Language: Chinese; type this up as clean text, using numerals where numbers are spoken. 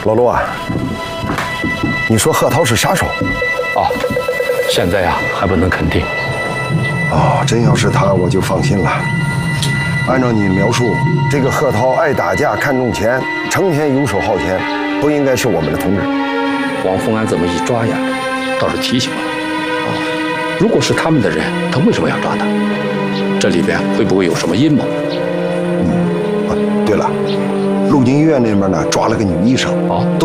老陆啊，你说贺涛是杀手？ 哦，现在呀还不能肯定。 哦，真要是他，我就放心了。按照你的描述，这个贺涛爱打架、看重钱，成天游手好闲，不应该是我们的同志。 王峰安这么一抓呀，倒是提醒了我。哦，如果是他们的人，他为什么要抓他？这里边会不会有什么阴谋？ 对了，陆军医院那边呢抓了个女医生， 哦，